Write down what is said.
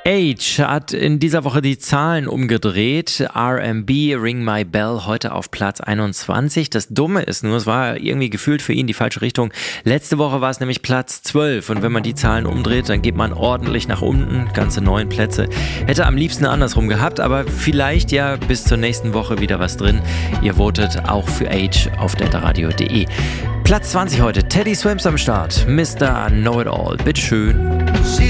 Age hat in dieser Woche die Zahlen umgedreht. R&B, Ring My Bell, heute auf Platz 21. Das Dumme ist nur, es war irgendwie gefühlt für ihn die falsche Richtung. Letzte Woche war es nämlich Platz 12 und wenn man die Zahlen umdreht, dann geht man ordentlich nach unten, ganze 9 Plätze. Hätte am liebsten andersrum gehabt, aber vielleicht ja bis zur nächsten Woche wieder was drin. Ihr votet auch für Age auf deltaradio.de. Platz 20 heute, Teddy Swims am Start, Mr. Know-It-All, bitteschön.